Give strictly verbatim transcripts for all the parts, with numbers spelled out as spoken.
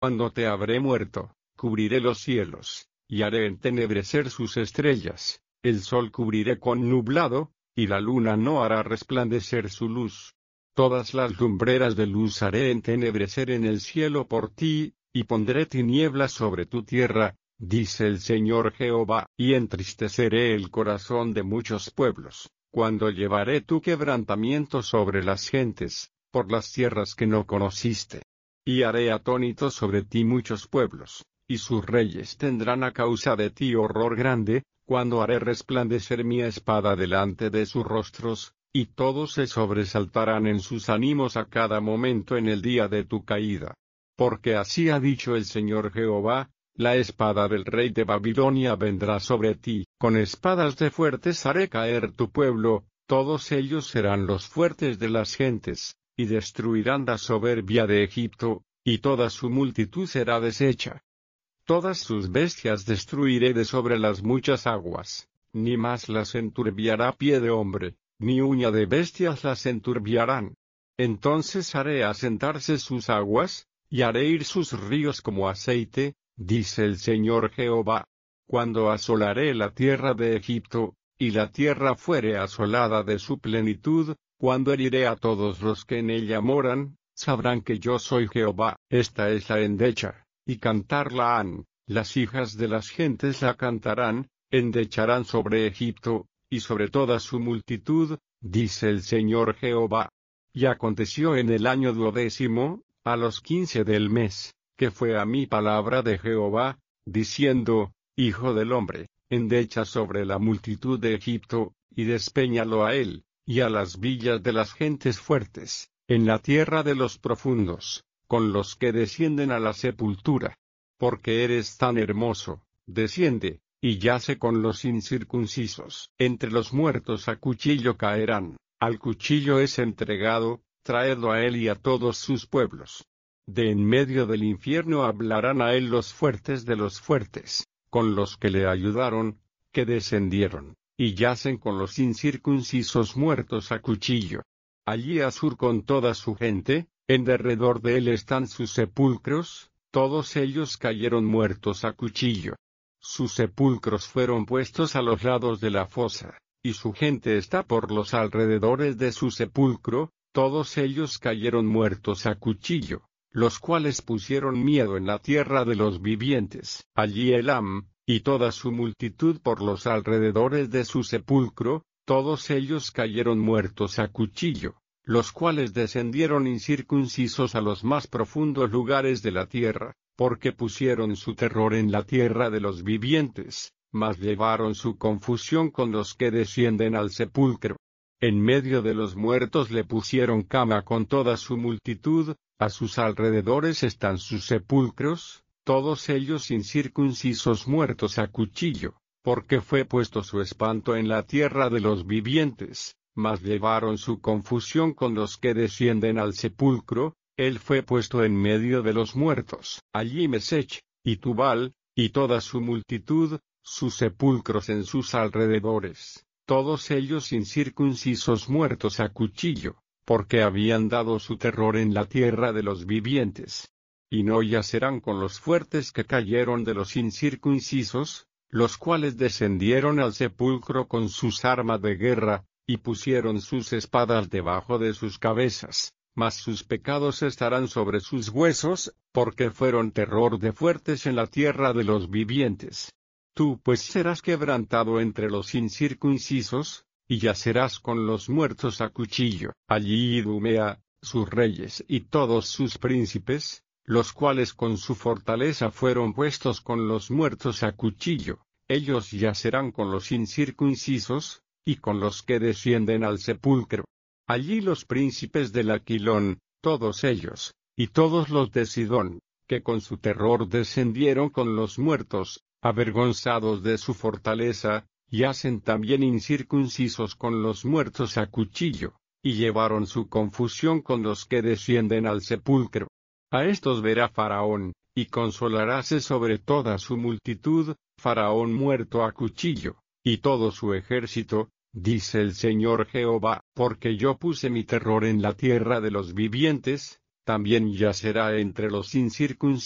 Cuando te habré muerto, cubriré los cielos, y haré entenebrecer sus estrellas, el sol cubriré con nublado, y la luna no hará resplandecer su luz. Todas las lumbreras de luz haré entenebrecer en el cielo por ti, y pondré tinieblas sobre tu tierra, dice el Señor Jehová, y entristeceré el corazón de muchos pueblos, cuando llevaré tu quebrantamiento sobre las gentes, por las tierras que no conociste. Y haré atónitos sobre ti muchos pueblos, y sus reyes tendrán a causa de ti horror grande, cuando haré resplandecer mi espada delante de sus rostros, y todos se sobresaltarán en sus ánimos a cada momento en el día de tu caída. Porque así ha dicho el Señor Jehová, la espada del rey de Babilonia vendrá sobre ti, con espadas de fuertes haré caer tu pueblo, todos ellos serán los fuertes de las gentes, y destruirán la soberbia de Egipto, y toda su multitud será deshecha. Todas sus bestias destruiré de sobre las muchas aguas, ni más las enturbiará pie de hombre, ni uña de bestias las enturbiarán. Entonces haré asentarse sus aguas, y haré ir sus ríos como aceite, dice el Señor Jehová. Cuando asolaré la tierra de Egipto, y la tierra fuere asolada de su plenitud, cuando heriré a todos los que en ella moran, sabrán que yo soy Jehová. Esta es la endecha, y cantarla han, las hijas de las gentes la cantarán, endecharán sobre Egipto, y sobre toda su multitud, dice el Señor Jehová. Y aconteció en el año duodécimo, a los quince del mes, que fue a mí palabra de Jehová, diciendo, Hijo del hombre, endecha sobre la multitud de Egipto, y despéñalo a él, y a las villas de las gentes fuertes, en la tierra de los profundos, con los que descienden a la sepultura. Porque eres tan hermoso, desciende, y yace con los incircuncisos. Entre los muertos a cuchillo caerán, al cuchillo es entregado, traedlo a él y a todos sus pueblos. De en medio del infierno hablarán a él los fuertes de los fuertes, con los que le ayudaron, que descendieron, y yacen con los incircuncisos muertos a cuchillo. Allí Asur con toda su gente, en derredor de él están sus sepulcros, todos ellos cayeron muertos a cuchillo. Sus sepulcros fueron puestos a los lados de la fosa, y su gente está por los alrededores de su sepulcro, todos ellos cayeron muertos a cuchillo, los cuales pusieron miedo en la tierra de los vivientes. Allí Elam, y toda su multitud por los alrededores de su sepulcro, todos ellos cayeron muertos a cuchillo, los cuales descendieron incircuncisos a los más profundos lugares de la tierra, porque pusieron su terror en la tierra de los vivientes, mas llevaron su confusión con los que descienden al sepulcro. En medio de los muertos le pusieron cama con toda su multitud, a sus alrededores están sus sepulcros, todos ellos incircuncisos muertos a cuchillo, porque fue puesto su espanto en la tierra de los vivientes, mas llevaron su confusión con los que descienden al sepulcro, él fue puesto en medio de los muertos. Allí Mesech, y Tubal, y toda su multitud, sus sepulcros en sus alrededores, todos ellos incircuncisos muertos a cuchillo, porque habían dado su terror en la tierra de los vivientes. Y no yacerán con los fuertes que cayeron de los incircuncisos, los cuales descendieron al sepulcro con sus armas de guerra, y pusieron sus espadas debajo de sus cabezas, mas sus pecados estarán sobre sus huesos, porque fueron terror de fuertes en la tierra de los vivientes. Tú pues serás quebrantado entre los incircuncisos, y yacerás con los muertos a cuchillo. Allí Idumea, sus reyes y todos sus príncipes, los cuales con su fortaleza fueron puestos con los muertos a cuchillo, ellos yacerán con los incircuncisos, y con los que descienden al sepulcro. Allí los príncipes del Aquilón, todos ellos, y todos los de Sidón, que con su terror descendieron con los muertos, avergonzados de su fortaleza, yacen también incircuncisos con los muertos a cuchillo, y llevaron su confusión con los que descienden al sepulcro. A estos verá Faraón, y consolaráse sobre toda su multitud, Faraón muerto a cuchillo, y todo su ejército, dice el Señor Jehová, porque yo puse mi terror en la tierra de los vivientes, también yacerá entre los incircuncisos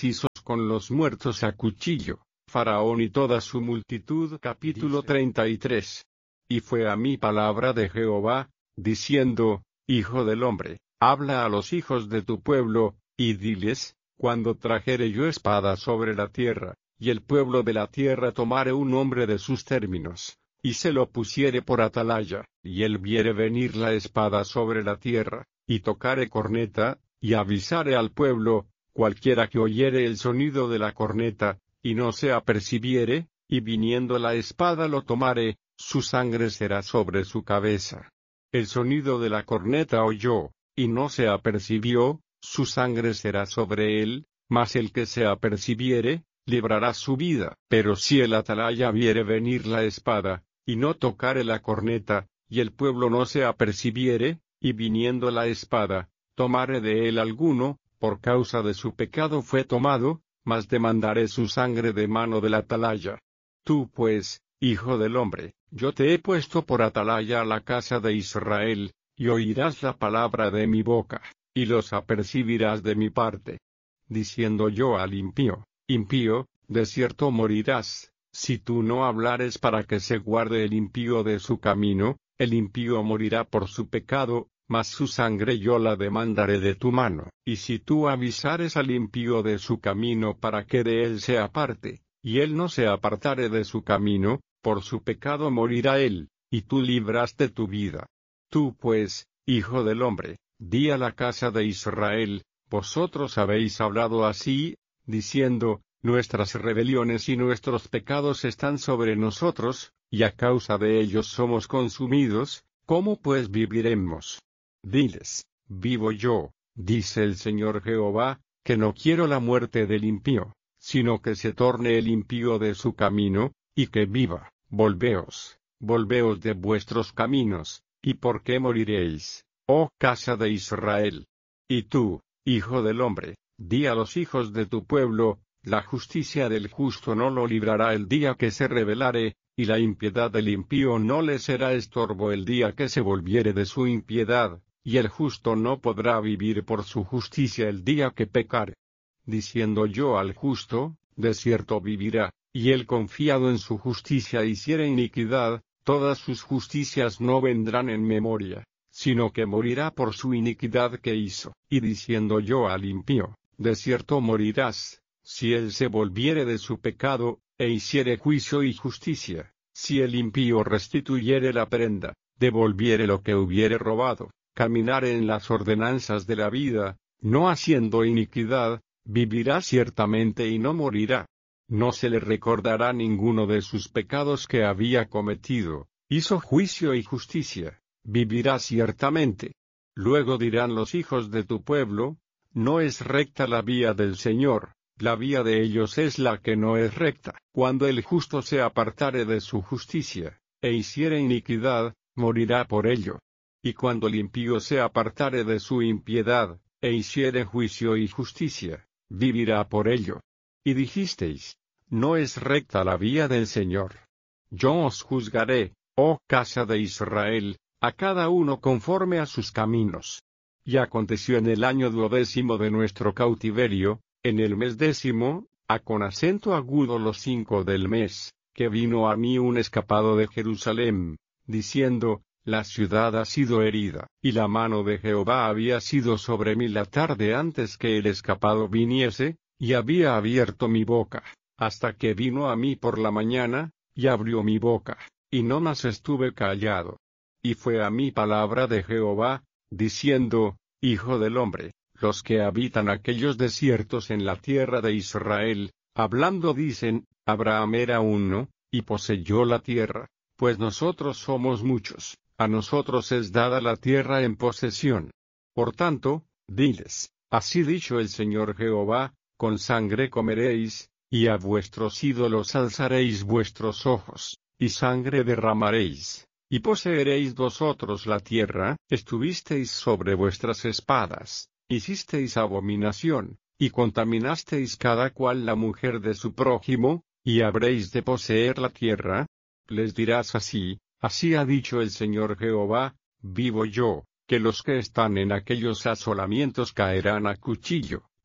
con los muertos a cuchillo, Faraón y toda su multitud. Capítulo treinta y tres. Y fue a mí palabra de Jehová, diciendo, Hijo del hombre, habla a los hijos de tu pueblo, y diles, cuando trajere yo espada sobre la tierra, y el pueblo de la tierra tomare un hombre de sus términos, y se lo pusiere por atalaya, y él viere venir la espada sobre la tierra, y tocare corneta, y avisare al pueblo, cualquiera que oyere el sonido de la corneta, y no se apercibiere, y viniendo la espada lo tomare, su sangre será sobre su cabeza. El sonido de la corneta oyó, y no se apercibió, su sangre será sobre él, mas el que se apercibiere, librará su vida. Pero si el atalaya viere venir la espada, y no tocare la corneta, y el pueblo no se apercibiere, y viniendo la espada, tomare de él alguno, por causa de su pecado fue tomado, mas demandaré su sangre de mano del atalaya. Tú pues, hijo del hombre, yo te he puesto por atalaya a la casa de Israel, y oirás la palabra de mi boca, y los apercibirás de mi parte. Diciendo yo al impío, impío, de cierto morirás, si tú no hablares para que se guarde el impío de su camino, el impío morirá por su pecado, mas su sangre yo la demandaré de tu mano. Y si tú avisares al impío de su camino para que de él se aparte, y él no se apartare de su camino, por su pecado morirá él, y tú libraste tu vida. Tú pues, hijo del hombre, di a la casa de Israel, vosotros habéis hablado así, diciendo, nuestras rebeliones y nuestros pecados están sobre nosotros, y a causa de ellos somos consumidos, ¿cómo pues viviremos? Diles, vivo yo, dice el Señor Jehová, que no quiero la muerte del impío, sino que se torne el impío de su camino, y que viva. Volveos, volveos de vuestros caminos, ¿y por qué moriréis, oh casa de Israel? Y tú, hijo del hombre, di a los hijos de tu pueblo, la justicia del justo no lo librará el día que se rebelare, y la impiedad del impío no le será estorbo el día que se volviere de su impiedad, y el justo no podrá vivir por su justicia el día que pecare. Diciendo yo al justo, de cierto vivirá, y él confiado en su justicia hiciere iniquidad, todas sus justicias no vendrán en memoria, sino que morirá por su iniquidad que hizo. Y diciendo yo al impío, de cierto morirás, si él se volviere de su pecado, e hiciere juicio y justicia, si el impío restituyere la prenda, devolviere lo que hubiere robado, caminare en las ordenanzas de la vida, no haciendo iniquidad, vivirá ciertamente y no morirá. No se le recordará ninguno de sus pecados que había cometido, hizo juicio y justicia, vivirá ciertamente. Luego dirán los hijos de tu pueblo, no es recta la vía del Señor, la vía de ellos es la que no es recta. Cuando el justo se apartare de su justicia, e hiciere iniquidad, morirá por ello. Y cuando el impío se apartare de su impiedad, e hiciere juicio y justicia, vivirá por ello. Y dijisteis, no es recta la vía del Señor. Yo os juzgaré, oh casa de Israel, a cada uno conforme a sus caminos. Y aconteció en el año duodécimo de nuestro cautiverio, en el mes décimo, a con acento agudo los cinco del mes, que vino a mí un escapado de Jerusalén, diciendo, la ciudad ha sido herida, y la mano de Jehová había sido sobre mí la tarde antes que el escapado viniese, y había abierto mi boca, hasta que vino a mí por la mañana, y abrió mi boca, y no más estuve callado. Y fue a mí palabra de Jehová, diciendo, Hijo del hombre, los que habitan aquellos desiertos en la tierra de Israel, hablando dicen, Abraham era uno, y poseyó la tierra, pues nosotros somos muchos, a nosotros es dada la tierra en posesión. Por tanto, diles, así dicho el Señor Jehová, con sangre comeréis, y a vuestros ídolos alzaréis vuestros ojos, y sangre derramaréis, y poseeréis vosotros la tierra. Estuvisteis sobre vuestras espadas, hicisteis abominación, y contaminasteis cada cual la mujer de su prójimo, y habréis de poseer la tierra. Les dirás así, así ha dicho el Señor Jehová, vivo yo, que los que están en aquellos asolamientos caerán a cuchillo,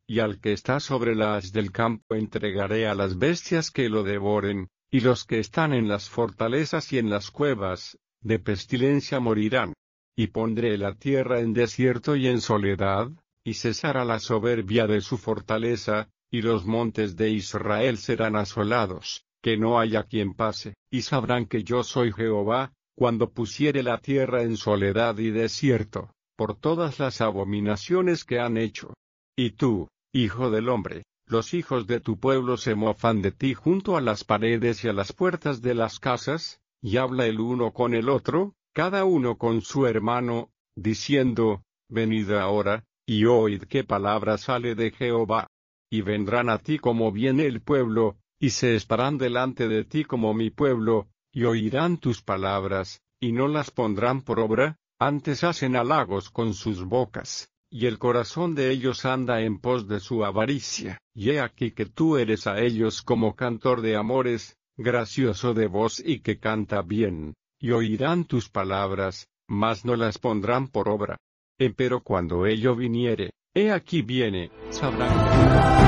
y al que está sobre la haz del campo entregaré a las bestias que lo devoren, y los que están en las fortalezas y en las cuevas, de pestilencia morirán. Y pondré la tierra en desierto y en soledad, y cesará la soberbia de su fortaleza, y los montes de Israel serán asolados, que no haya quien pase. Y sabrán que yo soy Jehová, cuando pusiere la tierra en soledad y desierto, por todas las abominaciones que han hecho. Y tú, hijo del hombre, los hijos de tu pueblo se mofan de ti junto a las paredes y a las puertas de las casas, y habla el uno con el otro, cada uno con su hermano, diciendo, venid ahora, y oíd qué palabra sale de Jehová. Y vendrán a ti como viene el pueblo, y se estarán delante de ti como mi pueblo, y oirán tus palabras, y no las pondrán por obra, antes hacen halagos con sus bocas, y el corazón de ellos anda en pos de su avaricia. Y he aquí que tú eres a ellos como cantor de amores, gracioso de voz y que canta bien, y oirán tus palabras, mas no las pondrán por obra. Empero cuando ello viniere, he aquí viene, sabrán.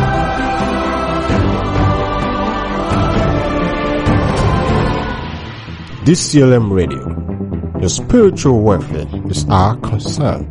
D C L M Radio. Your spiritual welfare is our concern.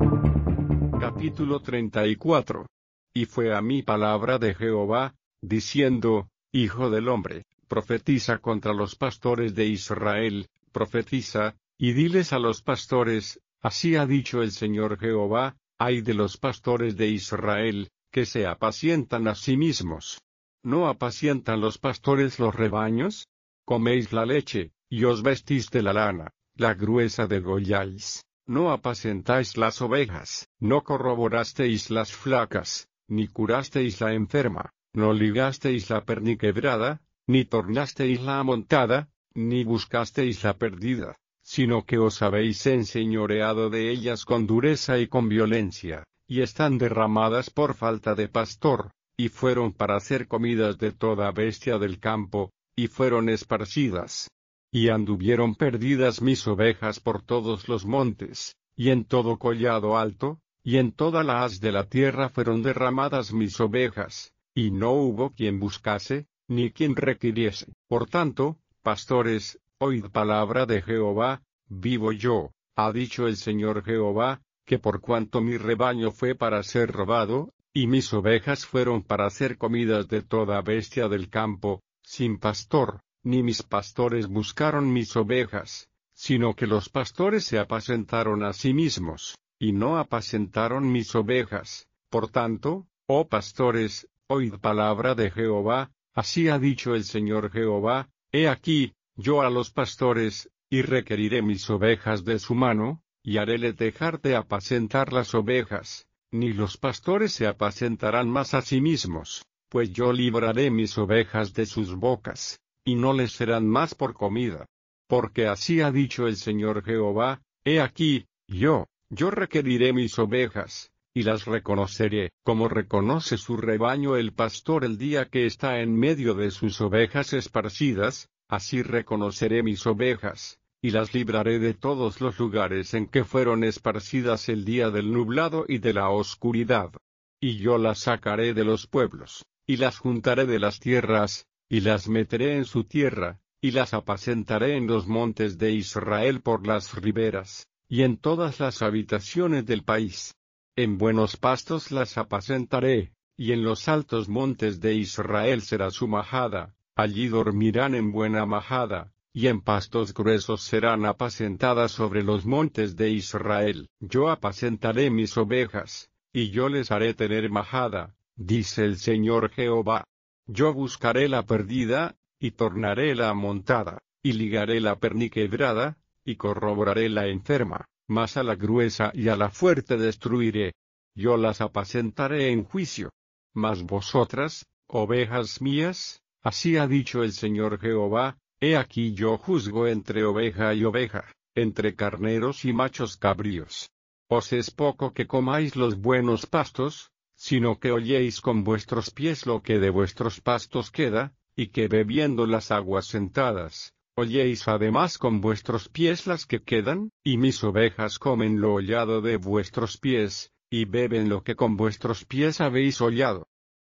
Capítulo treinta y cuatro. Y fue a mí palabra de Jehová, diciendo, Hijo del hombre, profetiza contra los pastores de Israel, profetiza, y diles a los pastores, así ha dicho el Señor Jehová, ay de los pastores de Israel, que se apacientan a sí mismos. ¿No apacientan los pastores los rebaños? Coméis la leche, y os vestís de la lana, la gruesa degolláis. No apacentáis las ovejas, no corroborasteis las flacas, ni curasteis la enferma, no ligasteis la perniquebrada, ni tornasteis la amontada, ni buscasteis la perdida, sino que os habéis enseñoreado de ellas con dureza y con violencia, y están derramadas por falta de pastor, y fueron para ser comidas de toda bestia del campo, y fueron esparcidas. Y anduvieron perdidas mis ovejas por todos los montes, y en todo collado alto, y en toda la haz de la tierra fueron derramadas mis ovejas, y no hubo quien buscase, ni quien requiriese. Por tanto, pastores, oíd palabra de Jehová, vivo yo, ha dicho el Señor Jehová, que por cuanto mi rebaño fue para ser robado, y mis ovejas fueron para ser comidas de toda bestia del campo, sin pastor, ni mis pastores buscaron mis ovejas, sino que los pastores se apacentaron a sí mismos, y no apacentaron mis ovejas. Por tanto, oh pastores, oíd palabra de Jehová, así ha dicho el Señor Jehová, he aquí, yo a los pastores, y requeriré mis ovejas de su mano, y haréle dejar de apacentar las ovejas, ni los pastores se apacentarán más a sí mismos, pues yo libraré mis ovejas de sus bocas, y no les serán más por comida. Porque así ha dicho el Señor Jehová, he aquí, yo, yo requeriré mis ovejas, y las reconoceré, como reconoce su rebaño el pastor el día que está en medio de sus ovejas esparcidas, así reconoceré mis ovejas, y las libraré de todos los lugares en que fueron esparcidas el día del nublado y de la oscuridad. Y yo las sacaré de los pueblos, y las juntaré de las tierras, y las meteré en su tierra, y las apacentaré en los montes de Israel por las riberas, y en todas las habitaciones del país. En buenos pastos las apacentaré, y en los altos montes de Israel será su majada, allí dormirán en buena majada, y en pastos gruesos serán apacentadas sobre los montes de Israel. Yo apacentaré mis ovejas, y yo les haré tener majada, dice el Señor Jehová. Yo buscaré la perdida, y tornaré la amontada, y ligaré la perniquebrada, y corroboraré la enferma, mas a la gruesa y a la fuerte destruiré. Yo las apacentaré en juicio. Mas vosotras, ovejas mías, así ha dicho el Señor Jehová, he aquí yo juzgo entre oveja y oveja, entre carneros y machos cabríos. Os es poco que comáis los buenos pastos, sino que holléis con vuestros pies lo que de vuestros pastos queda, y que bebiendo las aguas sentadas, holléis además con vuestros pies las que quedan, y mis ovejas comen lo hollado de vuestros pies, y beben lo que con vuestros pies habéis hollado.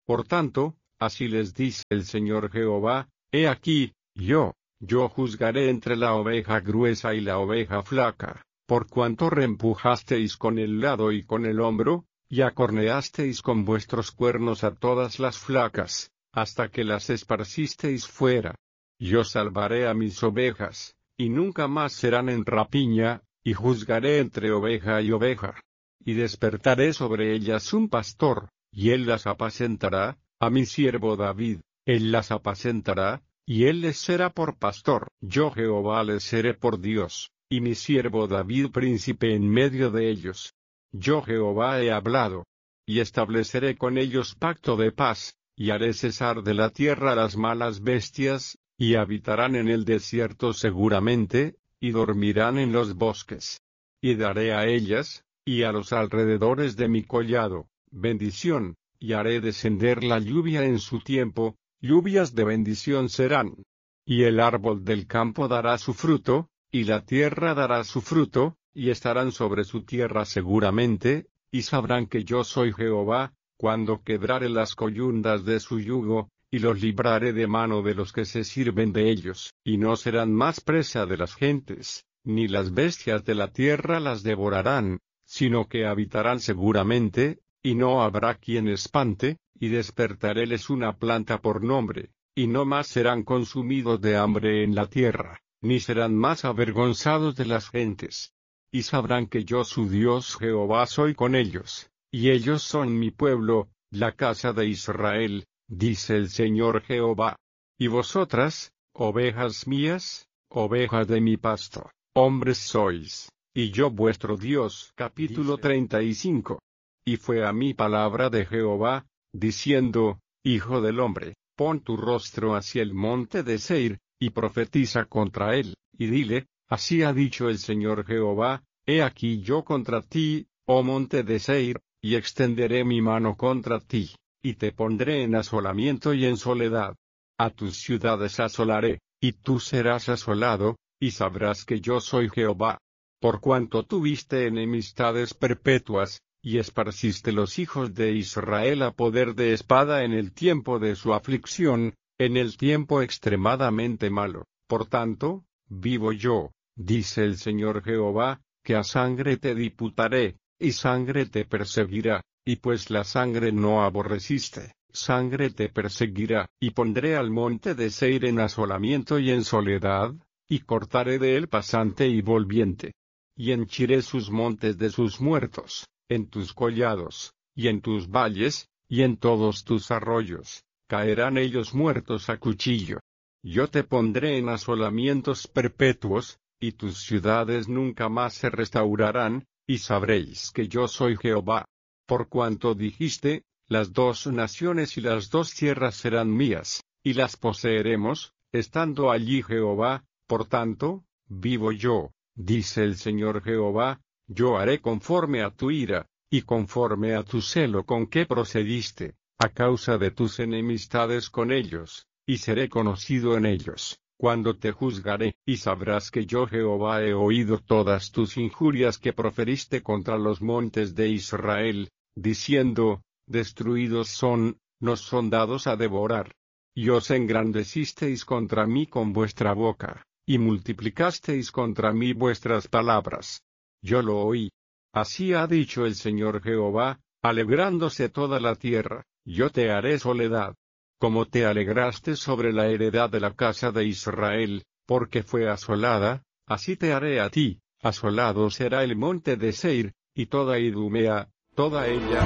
Por tanto, así les dice el Señor Jehová: He aquí, yo, yo juzgaré entre la oveja gruesa y la oveja flaca, por cuanto reempujasteis con el lado y con el hombro, y acorneasteis con vuestros cuernos a todas las flacas, hasta que las esparcisteis fuera. Yo salvaré a mis ovejas, y nunca más serán en rapiña, y juzgaré entre oveja y oveja. Y despertaré sobre ellas un pastor, y él las apacentará, a mi siervo David, él las apacentará, y él les será por pastor. Yo Jehová les seré por Dios, y mi siervo David príncipe en medio de ellos. Yo Jehová he hablado, y estableceré con ellos pacto de paz, y haré cesar de la tierra las malas bestias, y habitarán en el desierto seguramente, y dormirán en los bosques. Y daré a ellas, y a los alrededores de mi collado, bendición, y haré descender la lluvia en su tiempo, lluvias de bendición serán. Y el árbol del campo dará su fruto, y la tierra dará su fruto, y estarán sobre su tierra seguramente, y sabrán que yo soy Jehová, cuando quebrare las coyundas de su yugo, y los libraré de mano de los que se sirven de ellos, y no serán más presa de las gentes, ni las bestias de la tierra las devorarán, sino que habitarán seguramente, y no habrá quien espante, y despertaréles una planta por nombre, y no más serán consumidos de hambre en la tierra, ni serán más avergonzados de las gentes. Y sabrán que yo su Dios Jehová soy con ellos, y ellos son mi pueblo, la casa de Israel, dice el Señor Jehová. Y vosotras, ovejas mías, ovejas de mi pasto, hombres sois, y yo vuestro Dios. Capítulo treinta y cinco. Y fue a mí palabra de Jehová, diciendo: Hijo del hombre, pon tu rostro hacia el monte de Seir, y profetiza contra él, y dile: Así ha dicho el Señor Jehová: He aquí yo contra ti, oh monte de Seir, y extenderé mi mano contra ti, y te pondré en asolamiento y en soledad. A tus ciudades asolaré, y tú serás asolado, y sabrás que yo soy Jehová. Por cuanto tuviste enemistades perpetuas, y esparciste los hijos de Israel a poder de espada en el tiempo de su aflicción, en el tiempo extremadamente malo. Por tanto, vivo yo, dice el Señor Jehová, que a sangre te diputaré, y sangre te perseguirá, y pues la sangre no aborreciste, sangre te perseguirá, y pondré al monte de Seir en asolamiento y en soledad, y cortaré de él pasante y volviente. Y henchiré sus montes de sus muertos, en tus collados, y en tus valles, y en todos tus arroyos, caerán ellos muertos a cuchillo. Yo te pondré en asolamientos perpetuos, y tus ciudades nunca más se restaurarán, y sabréis que yo soy Jehová. Por cuanto dijiste: Las dos naciones y las dos tierras serán mías, y las poseeremos, estando allí Jehová, por tanto, vivo yo, dice el Señor Jehová, yo haré conforme a tu ira, y conforme a tu celo con que procediste, a causa de tus enemistades con ellos, y seré conocido en ellos, cuando te juzgaré, y sabrás que yo Jehová he oído todas tus injurias que proferiste contra los montes de Israel, diciendo: Destruidos son, nos son dados a devorar. Y os engrandecisteis contra mí con vuestra boca, y multiplicasteis contra mí vuestras palabras. Yo lo oí. Así ha dicho el Señor Jehová, alegrándose toda la tierra: Yo te haré soledad. Como te alegraste sobre la heredad de la casa de Israel, porque fue asolada, así te haré a ti, asolado será el monte de Seir, y toda Idumea, toda ella.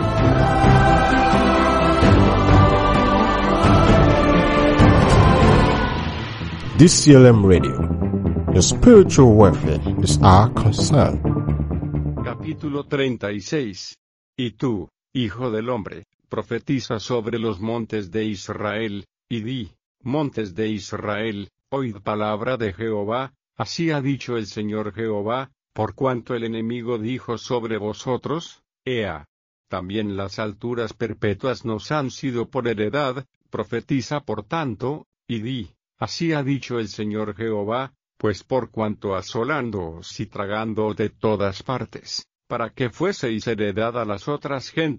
D C L M Radio. Your spiritual welfare is our concern. Capítulo treinta y seis. Y tú, hijo del hombre, profetiza sobre los montes de Israel, y di: Montes de Israel, oíd palabra de Jehová, así ha dicho el Señor Jehová, por cuanto el enemigo dijo sobre vosotros: Ea. También las alturas perpetuas nos han sido por heredad, profetiza por tanto, y di: Así ha dicho el Señor Jehová, pues por cuanto asolándoos y tragándoos de todas partes, para que fueseis heredad a las otras gentes,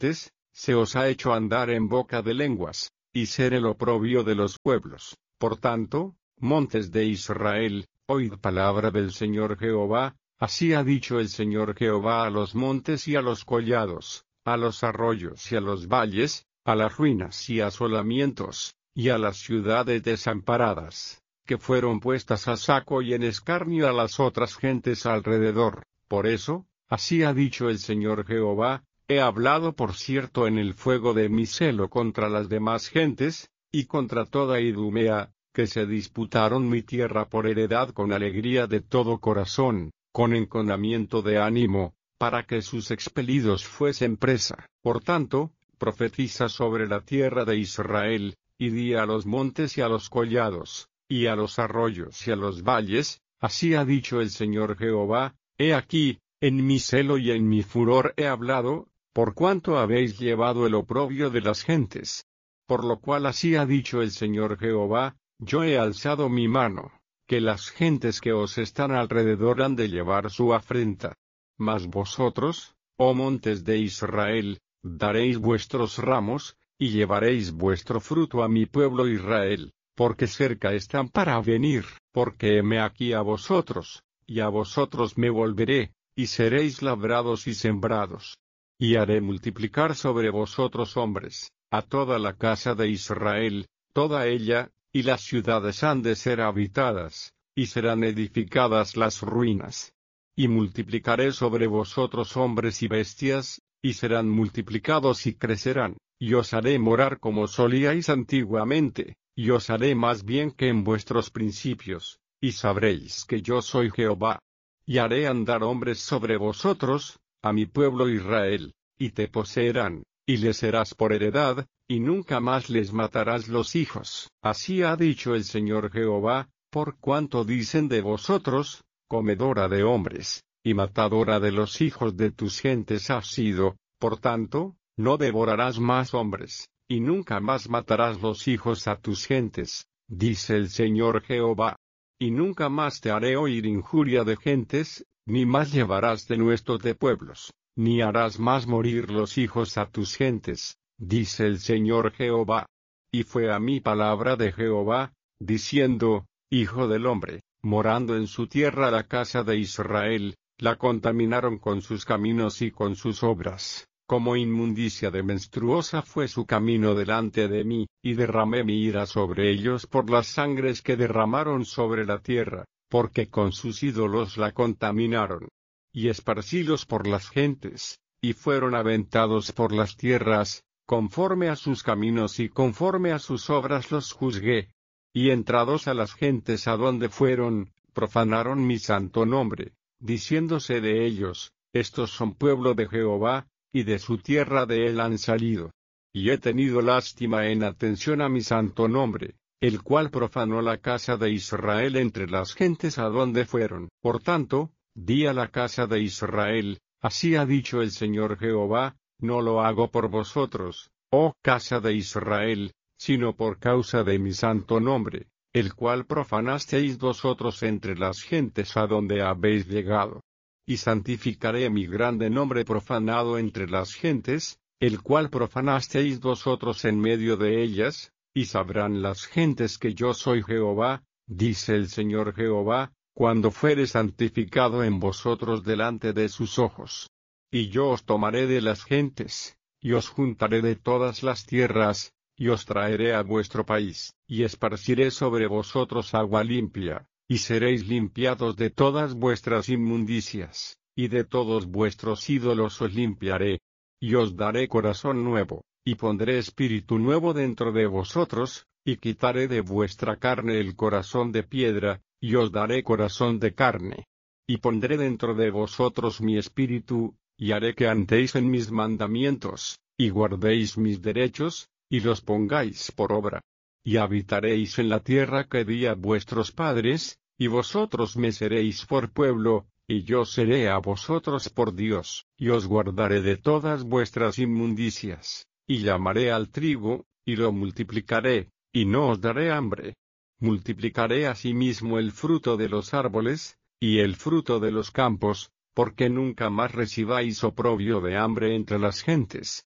se os ha hecho andar en boca de lenguas, y ser el oprobio de los pueblos. Por tanto, montes de Israel, oíd palabra del Señor Jehová, así ha dicho el Señor Jehová a los montes y a los collados, a los arroyos y a los valles, a las ruinas y asolamientos, y a las ciudades desamparadas, que fueron puestas a saco y en escarnio a las otras gentes alrededor. Por eso, así ha dicho el Señor Jehová, he hablado por cierto en el fuego de mi celo contra las demás gentes, y contra toda Idumea, que se disputaron mi tierra por heredad con alegría de todo corazón, con enconamiento de ánimo, para que sus expelidos fuesen presa. Por tanto, profetiza sobre la tierra de Israel, y di a los montes y a los collados, y a los arroyos y a los valles, así ha dicho el Señor Jehová, he aquí, en mi celo y en mi furor he hablado, por cuanto habéis llevado el oprobio de las gentes. Por lo cual así ha dicho el Señor Jehová, yo he alzado mi mano, que las gentes que os están alrededor han de llevar su afrenta. Mas vosotros, oh montes de Israel, daréis vuestros ramos, y llevaréis vuestro fruto a mi pueblo Israel, porque cerca están para venir, porque heme aquí a vosotros, y a vosotros me volveré, y seréis labrados y sembrados. Y haré multiplicar sobre vosotros hombres, a toda la casa de Israel, toda ella, y las ciudades han de ser habitadas, y serán edificadas las ruinas. Y multiplicaré sobre vosotros hombres y bestias, y serán multiplicados y crecerán, y os haré morar como solíais antiguamente, y os haré más bien que en vuestros principios, y sabréis que yo soy Jehová. Y haré andar hombres sobre vosotros, a mi pueblo Israel, y te poseerán, y les serás por heredad, y nunca más les matarás los hijos. Así ha dicho el Señor Jehová, por cuanto dicen de vosotros, comedora de hombres, y matadora de los hijos de tus gentes has sido, por tanto, no devorarás más hombres, y nunca más matarás los hijos a tus gentes, dice el Señor Jehová. Y nunca más te haré oír injuria de gentes, ni más llevarás denuestos de pueblos, ni harás más morir los hijos a tus gentes, dice el Señor Jehová. Y fue a mí palabra de Jehová, diciendo, Hijo del hombre, morando en su tierra la casa de Israel, la contaminaron con sus caminos y con sus obras, como inmundicia de menstruosa fue su camino delante de mí, y derramé mi ira sobre ellos por las sangres que derramaron sobre la tierra, porque con sus ídolos la contaminaron. Y esparcílos por las gentes, y fueron aventados por las tierras, conforme a sus caminos y conforme a sus obras los juzgué. Y entrados a las gentes a donde fueron, profanaron mi santo nombre, diciéndose de ellos, estos son pueblo de Jehová, y de su tierra de él han salido. Y he tenido lástima en atención a mi santo nombre, el cual profanó la casa de Israel entre las gentes a donde fueron. Por tanto, di a la casa de Israel, así ha dicho el Señor Jehová, no lo hago por vosotros, oh casa de Israel, sino por causa de mi santo nombre, el cual profanasteis vosotros entre las gentes a donde habéis llegado. Y santificaré mi grande nombre profanado entre las gentes, el cual profanasteis vosotros en medio de ellas, y sabrán las gentes que yo soy Jehová, dice el Señor Jehová, cuando fuere santificado en vosotros delante de sus ojos. Y yo os tomaré de las gentes, y os juntaré de todas las tierras, y os traeré a vuestro país, y esparciré sobre vosotros agua limpia, y seréis limpiados de todas vuestras inmundicias, y de todos vuestros ídolos os limpiaré. Y os daré corazón nuevo, y pondré espíritu nuevo dentro de vosotros, y quitaré de vuestra carne el corazón de piedra, y os daré corazón de carne. Y pondré dentro de vosotros mi espíritu, y haré que andéis en mis mandamientos, y guardéis mis derechos, y los pongáis por obra. Y habitaréis en la tierra que di a vuestros padres, y vosotros me seréis por pueblo, y yo seré a vosotros por Dios, y os guardaré de todas vuestras inmundicias, y llamaré al trigo, y lo multiplicaré, y no os daré hambre. Multiplicaré asimismo el fruto de los árboles, y el fruto de los campos, porque nunca más recibáis oprobio de hambre entre las gentes.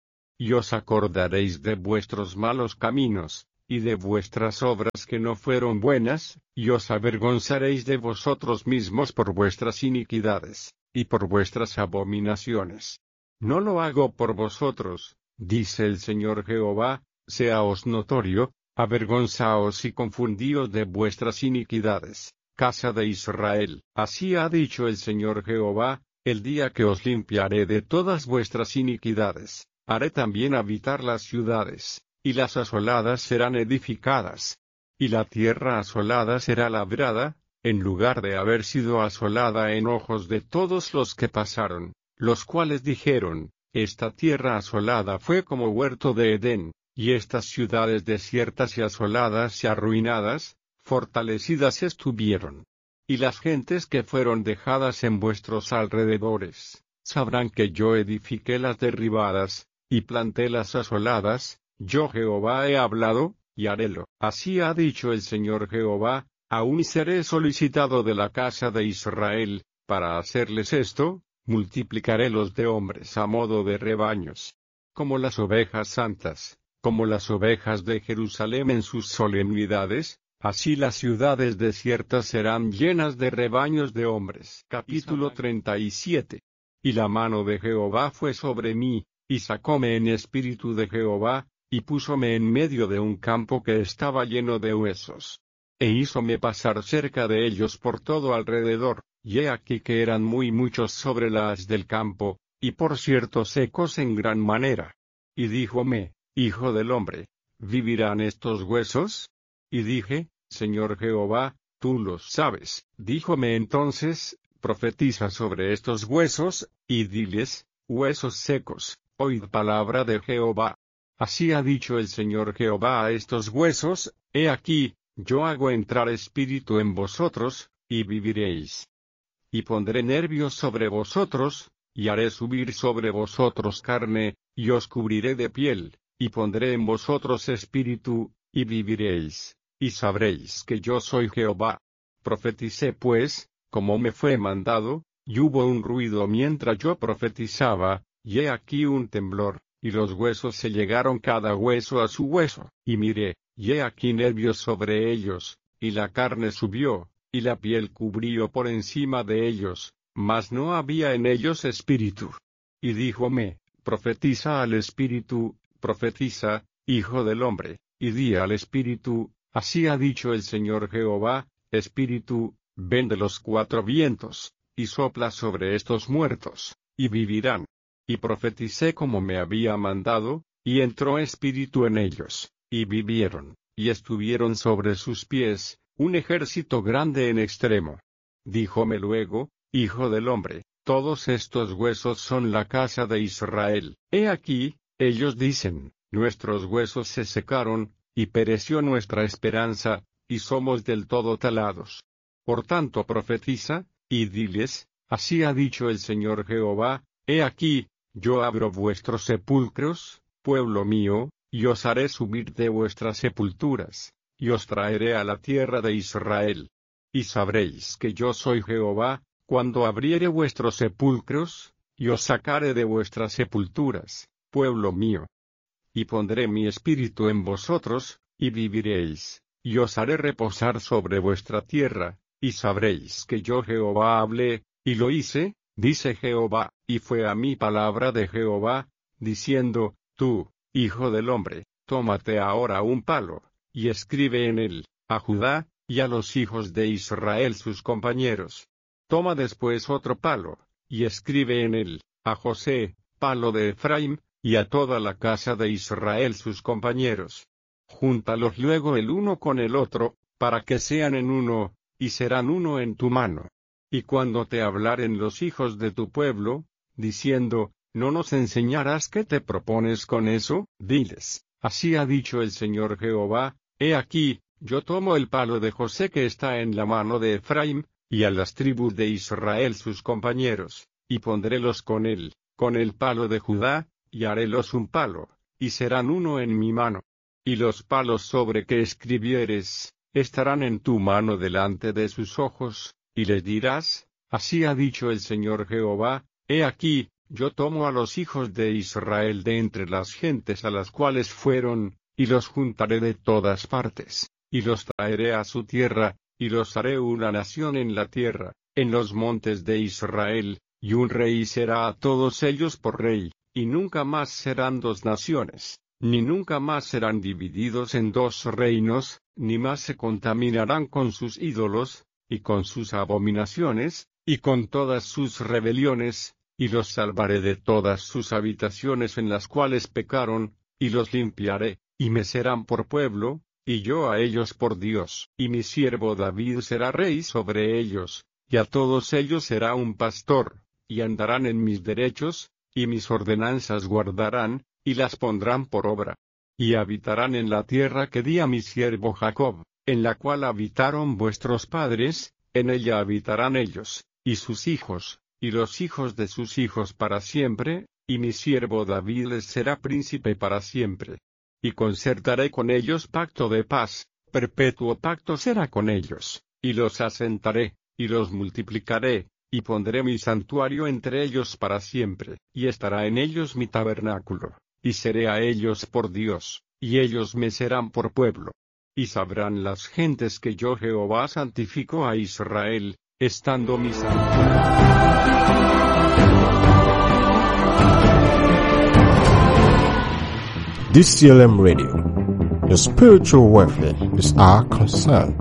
y os acordaréis de vuestros malos caminos, y de vuestras obras que no fueron buenas, y os avergonzaréis de vosotros mismos por vuestras iniquidades, y por vuestras abominaciones. No lo hago por vosotros, dice el Señor Jehová, séaos notorio, avergonzaos y confundíos de vuestras iniquidades, casa de Israel. Así ha dicho el Señor Jehová, el día que os limpiaré de todas vuestras iniquidades, haré también habitar las ciudades, y las asoladas serán edificadas. Y la tierra asolada será labrada, en lugar de haber sido asolada en ojos de todos los que pasaron, los cuales dijeron, esta tierra asolada fue como huerto de Edén, y estas ciudades desiertas y asoladas y arruinadas, fortalecidas estuvieron. Y las gentes que fueron dejadas en vuestros alrededores, sabrán que yo edifiqué las derribadas, y planté las asoladas, yo Jehová he hablado, y harélo. Así ha dicho el Señor Jehová, aún seré solicitado de la casa de Israel, para hacerles esto, multiplicaré los de hombres a modo de rebaños. Como las ovejas santas, como las ovejas de Jerusalén en sus solemnidades, así las ciudades desiertas serán llenas de rebaños de hombres. Capítulo treinta y siete. Y la mano de Jehová fue sobre mí, y sacóme en espíritu de Jehová, y púsome en medio de un campo que estaba lleno de huesos. E hízome pasar cerca de ellos por todo alrededor, y he aquí que eran muy muchos sobre la haz del campo, y por cierto secos en gran manera. Y díjome, Hijo del hombre, ¿vivirán estos huesos? Y dije, Señor Jehová, tú los sabes. Díjome entonces, profetiza sobre estos huesos, y diles, huesos secos, oíd palabra de Jehová. Así ha dicho el Señor Jehová a estos huesos, he aquí, yo hago entrar espíritu en vosotros, y viviréis. Y pondré nervios sobre vosotros, y haré subir sobre vosotros carne, y os cubriré de piel, y pondré en vosotros espíritu, y viviréis, y sabréis que yo soy Jehová. Profeticé pues, como me fue mandado, y hubo un ruido mientras yo profetizaba, y he aquí un temblor, y los huesos se llegaron cada hueso a su hueso, y miré, y he aquí nervios sobre ellos, y la carne subió, y la piel cubrió por encima de ellos, mas no había en ellos espíritu. Y díjome, profetiza al espíritu, profetiza, hijo del hombre, y di al espíritu, así ha dicho el Señor Jehová, espíritu, ven de los cuatro vientos, y sopla sobre estos muertos, y vivirán. Y profeticé como me había mandado, y entró espíritu en ellos, y vivieron, y estuvieron sobre sus pies, un ejército grande en extremo. Díjome luego, Hijo del hombre, todos estos huesos son la casa de Israel. He aquí, ellos dicen, nuestros huesos se secaron, y pereció nuestra esperanza, y somos del todo talados. Por tanto profetiza, y diles, así ha dicho el Señor Jehová, he aquí, yo abro vuestros sepulcros, pueblo mío, y os haré subir de vuestras sepulturas, y os traeré a la tierra de Israel. Y sabréis que yo soy Jehová, cuando abriere vuestros sepulcros, y os sacaré de vuestras sepulturas, pueblo mío. Y pondré mi espíritu en vosotros, y viviréis, y os haré reposar sobre vuestra tierra, y sabréis que yo Jehová hablé, y lo hice, dice Jehová, y fue a mí palabra de Jehová, diciendo, tú, hijo del hombre, tómate ahora un palo, y escribe en él, a Judá, y a los hijos de Israel sus compañeros. Toma después otro palo, y escribe en él, a José, palo de Efraín, y a toda la casa de Israel sus compañeros. Júntalos luego el uno con el otro, para que sean en uno, y serán uno en tu mano. Y cuando te hablaren los hijos de tu pueblo, diciendo, ¿no nos enseñarás qué te propones con eso? Diles, así ha dicho el Señor Jehová, he aquí, yo tomo el palo de José que está en la mano de Efraín, y a las tribus de Israel sus compañeros, y pondrélos con él, con el palo de Judá, y harélos un palo, y serán uno en mi mano. Y los palos sobre que escribieres, estarán en tu mano delante de sus ojos, y les dirás, así ha dicho el Señor Jehová, he aquí, yo tomo a los hijos de Israel de entre las gentes a las cuales fueron, y los juntaré de todas partes, y los traeré a su tierra, y los haré una nación en la tierra, en los montes de Israel, y un rey será a todos ellos por rey, y nunca más serán dos naciones, ni nunca más serán divididos en dos reinos, ni más se contaminarán con sus ídolos, y con sus abominaciones, y con todas sus rebeliones, y los salvaré de todas sus habitaciones en las cuales pecaron, y los limpiaré, y me serán por pueblo, y yo a ellos por Dios, y mi siervo David será rey sobre ellos, y a todos ellos será un pastor, y andarán en mis derechos, y mis ordenanzas guardarán, y las pondrán por obra. Y habitarán en la tierra que di a mi siervo Jacob, en la cual habitaron vuestros padres, en ella habitarán ellos, y sus hijos, y los hijos de sus hijos para siempre, y mi siervo David les será príncipe para siempre. Y concertaré con ellos pacto de paz, perpetuo pacto será con ellos, y los asentaré, y los multiplicaré, y pondré mi santuario entre ellos para siempre, y estará en ellos mi tabernáculo, y seré a ellos por Dios, y ellos me serán por pueblo. Y sabrán las gentes que yo Jehová santifico a Israel, estando mi santuario. D C L M Radio. Your spiritual welfare is our concern.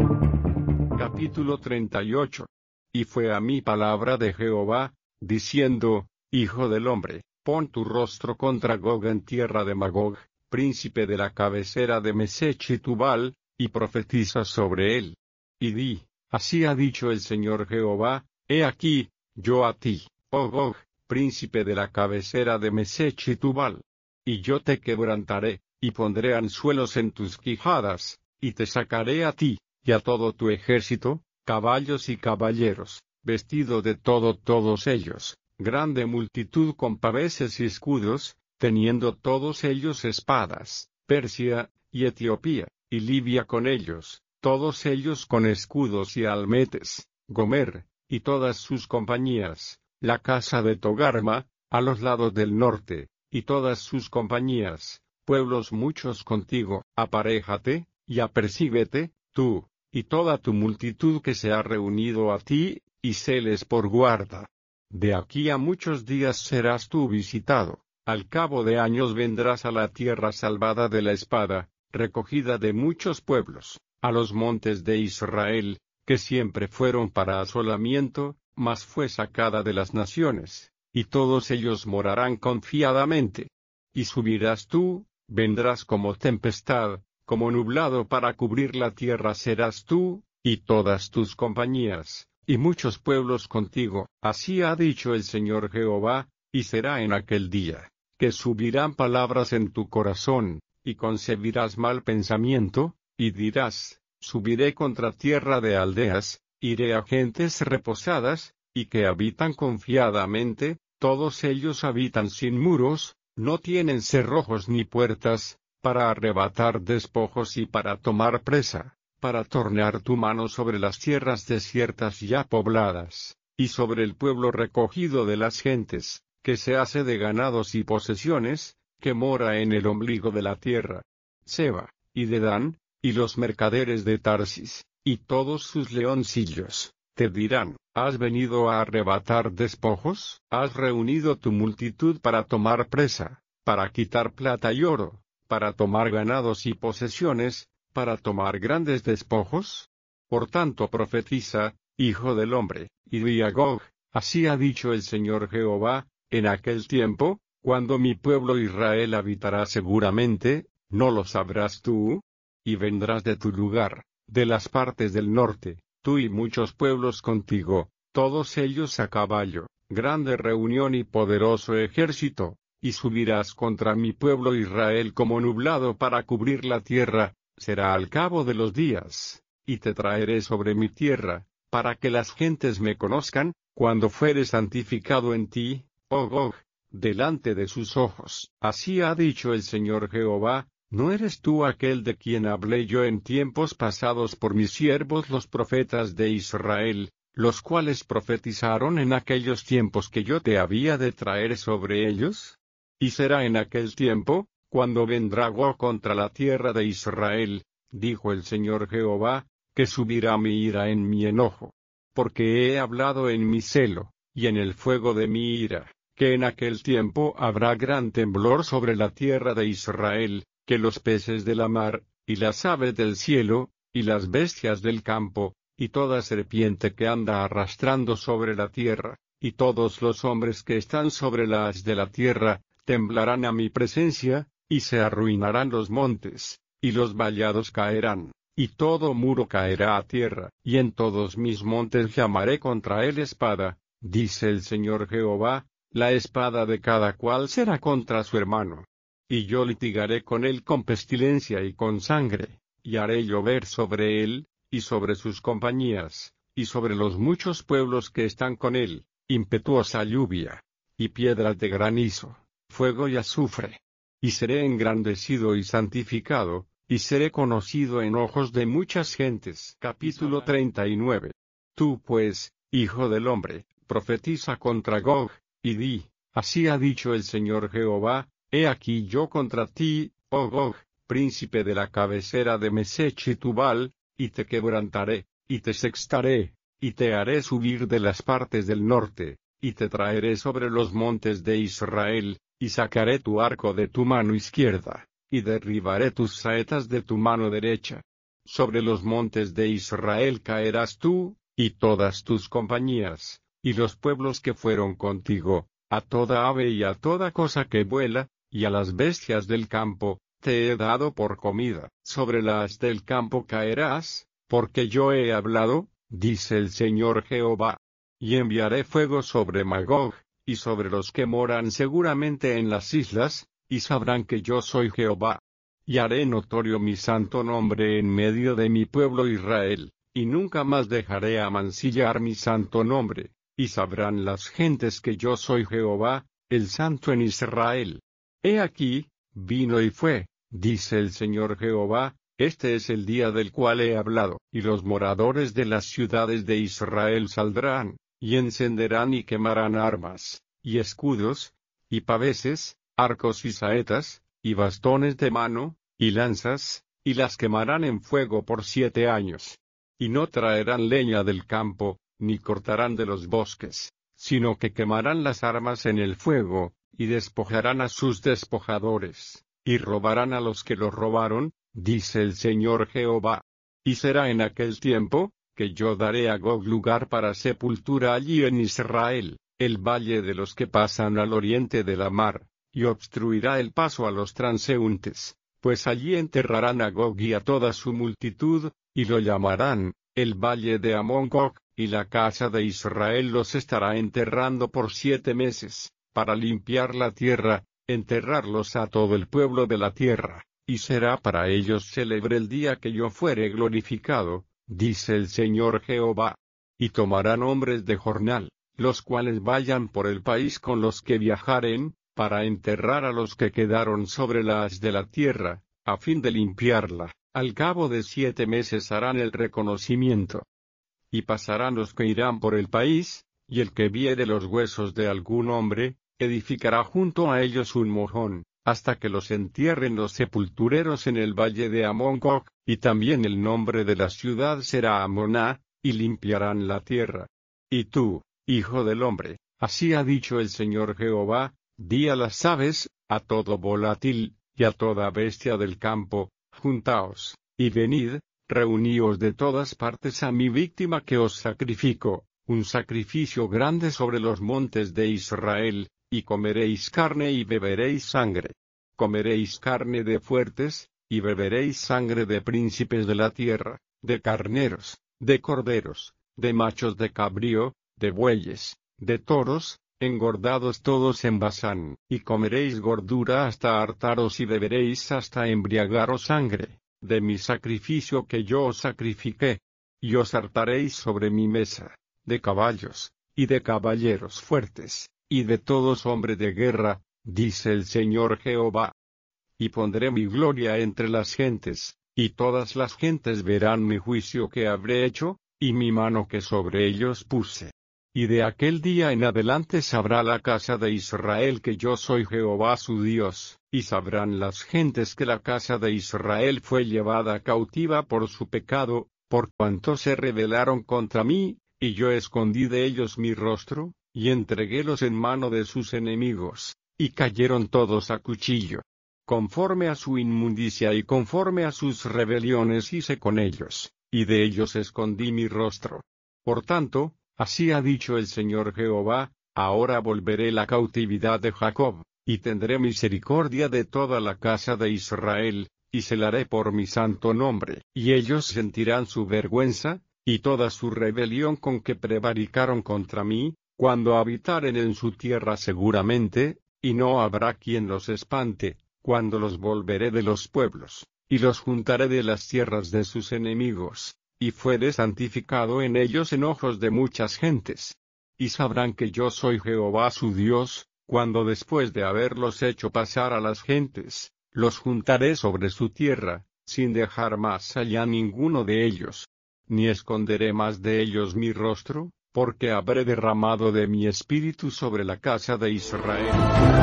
Capítulo treinta y ocho. Y fue a mí palabra de Jehová, diciendo, Hijo del hombre, pon tu rostro contra Gog en tierra de Magog, príncipe de la cabecera de Mesech y Tubal, y profetiza sobre él. Y di, así ha dicho el Señor Jehová, he aquí, yo a ti, oh Gog, príncipe de la cabecera de Mesech y Tubal. Y yo te quebrantaré, y pondré anzuelos en tus quijadas, y te sacaré a ti, y a todo tu ejército, caballos y caballeros, vestido de todo todos ellos, grande multitud con paveses y escudos, teniendo todos ellos espadas, Persia, y Etiopía, y Libia con ellos, todos ellos con escudos y almetes, Gomer, y todas sus compañías, la casa de Togarma, a los lados del norte, y todas sus compañías, pueblos muchos contigo, aparéjate, y apercíbete, tú, y toda tu multitud que se ha reunido a ti, y séles por guarda. De aquí a muchos días serás tú visitado, al cabo de años vendrás a la tierra salvada de la espada, recogida de muchos pueblos, a los montes de Israel, que siempre fueron para asolamiento, mas fue sacada de las naciones, y todos ellos morarán confiadamente. Y subirás tú, vendrás como tempestad, como nublado para cubrir la tierra serás tú, y todas tus compañías, y muchos pueblos contigo, así ha dicho el Señor Jehová, y será en aquel día, que subirán palabras en tu corazón, y concebirás mal pensamiento, y dirás, subiré contra tierra de aldeas, iré a gentes reposadas, y que habitan confiadamente, todos ellos habitan sin muros, no tienen cerrojos ni puertas, para arrebatar despojos y para tomar presa, para tornear tu mano sobre las tierras desiertas ya pobladas, y sobre el pueblo recogido de las gentes, que se hace de ganados y posesiones, que mora en el ombligo de la tierra. Seba, y Dedán, y los mercaderes de Tarsis, y todos sus leoncillos, te dirán, ¿has venido a arrebatar despojos? ¿Has reunido tu multitud para tomar presa, para quitar plata y oro, para tomar ganados y posesiones, para tomar grandes despojos? Por tanto profetiza, hijo del hombre, y di a Gog, así ha dicho el Señor Jehová, en aquel tiempo, cuando mi pueblo Israel habitará seguramente, ¿no lo sabrás tú? Y vendrás de tu lugar, de las partes del norte, tú y muchos pueblos contigo, todos ellos a caballo, grande reunión y poderoso ejército, y subirás contra mi pueblo Israel como nublado para cubrir la tierra, será al cabo de los días, y te traeré sobre mi tierra, para que las gentes me conozcan, cuando fuere santificado en ti, oh Gog, delante de sus ojos. Así ha dicho el Señor Jehová, ¿no eres tú aquel de quien hablé yo en tiempos pasados por mis siervos los profetas de Israel, los cuales profetizaron en aquellos tiempos que yo te había de traer sobre ellos? Y será en aquel tiempo, cuando vendrá Gog contra la tierra de Israel, dijo el Señor Jehová, que subirá mi ira en mi enojo. Porque he hablado en mi celo, y en el fuego de mi ira, que en aquel tiempo habrá gran temblor sobre la tierra de Israel, que los peces de la mar, y las aves del cielo, y las bestias del campo, y toda serpiente que anda arrastrando sobre la tierra, y todos los hombres que están sobre la haz de la tierra, temblarán a mi presencia, y se arruinarán los montes, y los vallados caerán, y todo muro caerá a tierra, y en todos mis montes llamaré contra él espada, dice el Señor Jehová, la espada de cada cual será contra su hermano. Y yo litigaré con él con pestilencia y con sangre, y haré llover sobre él, y sobre sus compañías, y sobre los muchos pueblos que están con él, impetuosa lluvia, y piedras de granizo, fuego y azufre. Y seré engrandecido y santificado, y seré conocido en ojos de muchas gentes. Capítulo treinta y nueve. Tú pues, hijo del hombre, profetiza contra Gog, y di, así ha dicho el Señor Jehová, he aquí yo contra ti, oh Gog, príncipe de la cabecera de Mesech y Tubal, y te quebrantaré, y te sextaré, y te haré subir de las partes del norte, y te traeré sobre los montes de Israel, y sacaré tu arco de tu mano izquierda, y derribaré tus saetas de tu mano derecha. Sobre los montes de Israel caerás tú, y todas tus compañías, y los pueblos que fueron contigo, a toda ave y a toda cosa que vuela, y a las bestias del campo, te he dado por comida. Sobre las del campo caerás, porque yo he hablado, dice el Señor Jehová. Y enviaré fuego sobre Magog, y sobre los que moran seguramente en las islas, y sabrán que yo soy Jehová. Y haré notorio mi santo nombre en medio de mi pueblo Israel, y nunca más dejaré amancillar mi santo nombre, y sabrán las gentes que yo soy Jehová, el santo en Israel. He aquí, vino y fue, dice el Señor Jehová, este es el día del cual he hablado, y los moradores de las ciudades de Israel saldrán, y encenderán y quemarán armas, y escudos, y paveses, arcos y saetas, y bastones de mano, y lanzas, y las quemarán en fuego por siete años. Y no traerán leña del campo, ni cortarán de los bosques, sino que quemarán las armas en el fuego, y despojarán a sus despojadores, y robarán a los que los robaron, dice el Señor Jehová. Y será en aquel tiempo, que yo daré a Gog lugar para sepultura allí en Israel, el valle de los que pasan al oriente de la mar, y obstruirá el paso a los transeúntes, pues allí enterrarán a Gog y a toda su multitud, y lo llamarán, el valle de Amón Gog, y la casa de Israel los estará enterrando por siete meses, para limpiar la tierra, enterrarlos a todo el pueblo de la tierra, y será para ellos célebre el día que yo fuere glorificado, dice el Señor Jehová. Y tomarán hombres de jornal, los cuales vayan por el país con los que viajaren, para enterrar a los que quedaron sobre la haz de la tierra, a fin de limpiarla. Al cabo de siete meses harán el reconocimiento. Y pasarán los que irán por el país, y el que viere los huesos de algún hombre, edificará junto a ellos un mojón, hasta que los entierren los sepultureros en el valle de Amón Gog, y también el nombre de la ciudad será Amoná, y limpiarán la tierra. Y tú, hijo del hombre, así ha dicho el Señor Jehová, di a las aves, a todo volátil, y a toda bestia del campo, juntaos, y venid, reuníos de todas partes a mi víctima que os sacrifico, un sacrificio grande sobre los montes de Israel, y comeréis carne y beberéis sangre. Comeréis carne de fuertes, y beberéis sangre de príncipes de la tierra, de carneros, de corderos, de machos de cabrío, de bueyes, de toros, engordados todos en Basán, y comeréis gordura hasta hartaros y beberéis hasta embriagaros sangre, de mi sacrificio que yo os sacrifiqué. Y os hartaréis sobre mi mesa, de caballos, y de caballeros fuertes, y de todos hombres de guerra, dice el Señor Jehová. Y pondré mi gloria entre las gentes, y todas las gentes verán mi juicio que habré hecho, y mi mano que sobre ellos puse. Y de aquel día en adelante sabrá la casa de Israel que yo soy Jehová su Dios, y sabrán las gentes que la casa de Israel fue llevada cautiva por su pecado, por cuanto se rebelaron contra mí, y yo escondí de ellos mi rostro, y entreguélos en mano de sus enemigos, y cayeron todos a cuchillo. Conforme a su inmundicia y conforme a sus rebeliones hice con ellos, y de ellos escondí mi rostro. Por tanto, así ha dicho el Señor Jehová, ahora volveré la cautividad de Jacob, y tendré misericordia de toda la casa de Israel, y celaré por mi santo nombre, y ellos sentirán su vergüenza, y toda su rebelión con que prevaricaron contra mí, cuando habitaren en su tierra seguramente, y no habrá quien los espante, cuando los volveré de los pueblos, y los juntaré de las tierras de sus enemigos. Y fuere santificado en ellos en ojos de muchas gentes. Y sabrán que yo soy Jehová su Dios, cuando después de haberlos hecho pasar a las gentes, los juntaré sobre su tierra, sin dejar más allá ninguno de ellos. Ni esconderé más de ellos mi rostro, porque habré derramado de mi espíritu sobre la casa de Israel.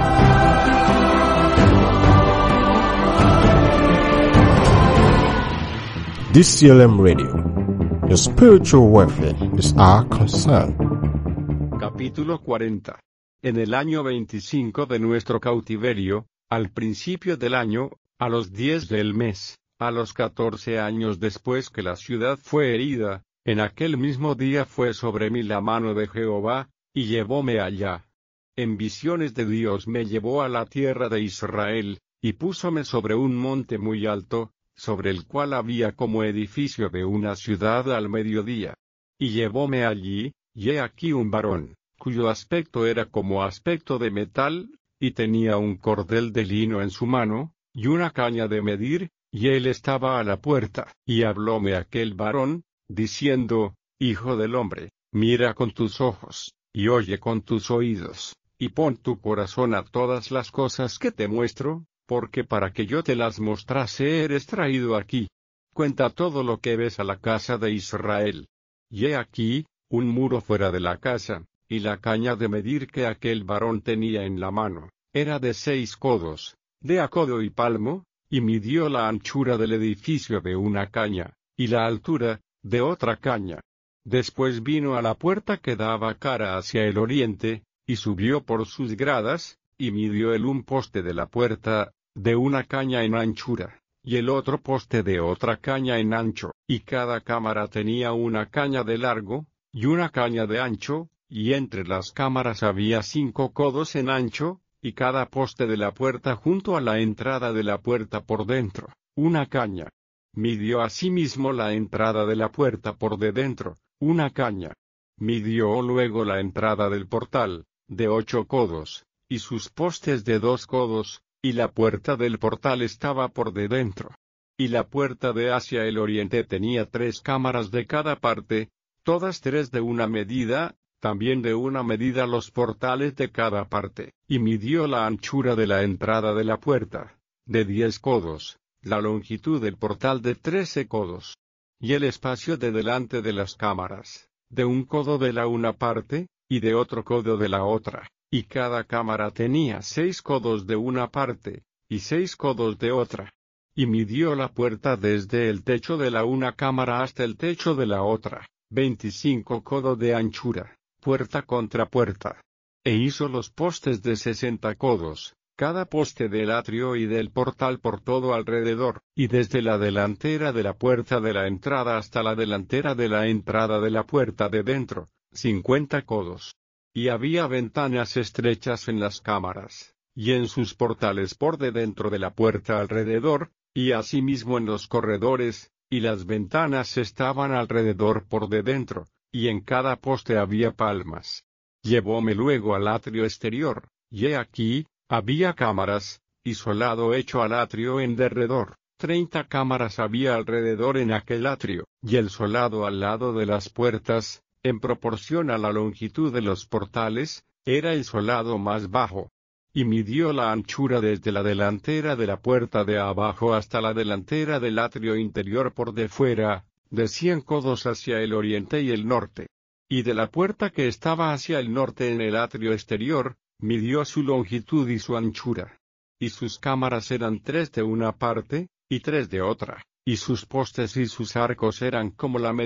D C L M Radio. Your spiritual welfare is our concern. Capítulo cuarenta. En el año veinticinco de nuestro cautiverio, al principio del año, a los diez del mes, a los catorce años después que la ciudad fue herida, en aquel mismo día fue sobre mí la mano de Jehová, y llevóme allá. En visiones de Dios me llevó a la tierra de Israel, y púsome sobre un monte muy alto, sobre el cual había como edificio de una ciudad al mediodía. Y llevóme allí, y he aquí un varón, cuyo aspecto era como aspecto de metal, y tenía un cordel de lino en su mano, y una caña de medir, y él estaba a la puerta. Y hablóme aquel varón, diciendo, Hijo del hombre, mira con tus ojos, y oye con tus oídos, y pon tu corazón a todas las cosas que te muestro, porque para que yo te las mostrase eres traído aquí. Cuenta todo lo que ves a la casa de Israel. Y he aquí, un muro fuera de la casa, y la caña de medir que aquel varón tenía en la mano, era de seis codos, de a codo y palmo, y midió la anchura del edificio de una caña, y la altura, de otra caña. Después vino a la puerta que daba cara hacia el oriente, y subió por sus gradas, y midió el un poste de la puerta, de una caña en anchura, y el otro poste de otra caña en ancho, y cada cámara tenía una caña de largo, y una caña de ancho, y entre las cámaras había cinco codos en ancho, y cada poste de la puerta junto a la entrada de la puerta por dentro, una caña. Midió asimismo la entrada de la puerta por de dentro, una caña. Midió luego la entrada del portal, de ocho codos, y sus postes de dos codos, y la puerta del portal estaba por de dentro. Y la puerta de hacia el oriente tenía tres cámaras de cada parte, todas tres de una medida, también de una medida los portales de cada parte, y midió la anchura de la entrada de la puerta, de diez codos, la longitud del portal de trece codos, y el espacio de delante de las cámaras, de un codo de la una parte, y de otro codo de la otra. Y cada cámara tenía seis codos de una parte, y seis codos de otra. Y midió la puerta desde el techo de la una cámara hasta el techo de la otra, veinticinco codos de anchura, puerta contra puerta. E hizo los postes de sesenta codos, cada poste del atrio y del portal por todo alrededor, y desde la delantera de la puerta de la entrada hasta la delantera de la entrada de la puerta de dentro, cincuenta codos. Y había ventanas estrechas en las cámaras, y en sus portales por de dentro de la puerta alrededor, y asimismo en los corredores, y las ventanas estaban alrededor por de dentro, y en cada poste había palmas. Llevóme luego al atrio exterior, y he aquí, había cámaras, y solado hecho al atrio en derredor. Treinta cámaras había alrededor en aquel atrio, y el solado al lado de las puertas, en proporción a la longitud de los portales, era el solado más bajo. Y midió la anchura desde la delantera de la puerta de abajo hasta la delantera del atrio interior por de fuera, de cien codos hacia el oriente y el norte. Y de la puerta que estaba hacia el norte en el atrio exterior, midió su longitud y su anchura. Y sus cámaras eran tres de una parte, y tres de otra, y sus postes y sus arcos eran como la medida